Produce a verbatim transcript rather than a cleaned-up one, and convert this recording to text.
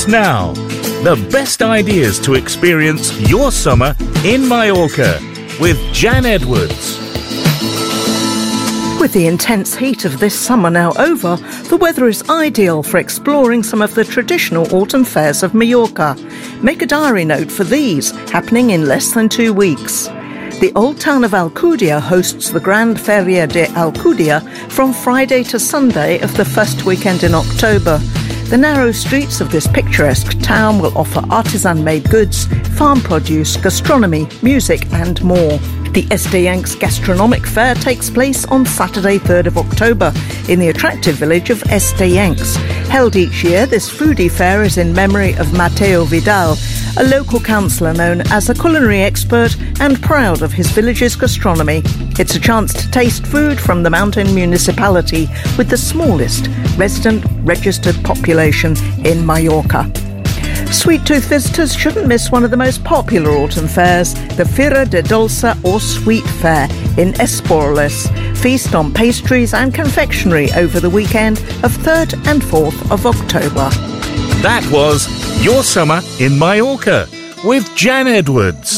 Adventures Now. The best ideas to experience your summer in Mallorca with Jan Edwards. With the intense heat of this summer now over, the weather is ideal for exploring some of the traditional autumn fairs of Mallorca. Make a diary note for these, happening in less than two weeks. The old town of Alcúdia hosts the Grand Feria de Alcúdia from Friday to Sunday of the first weekend in October. The narrow streets of this picturesque town will offer artisan-made goods, farm produce, gastronomy, music and more. The Estellencs Gastronomic Fair takes place on Saturday, third of October, in the attractive village of Estellencs. Held each year, this foodie fair is in memory of Mateo Vidal, a local councillor known as a culinary expert and proud of his village's gastronomy. It's a chance to taste food from the mountain municipality with the smallest resident registered population in Mallorca. Sweet Tooth visitors shouldn't miss one of the most popular autumn fairs, the Fira de Dolça or Sweet Fair in Esporles. Feast on pastries and confectionery over the weekend of third and fourth of October. That was Your Summer in Mallorca with Jan Edwards.